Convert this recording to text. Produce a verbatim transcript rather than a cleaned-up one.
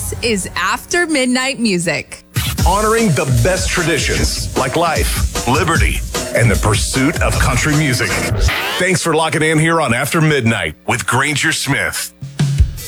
This is After Midnight Music. Honoring the best traditions like life, liberty, and the pursuit of country music. Thanks for locking in here on After Midnight with Granger Smith.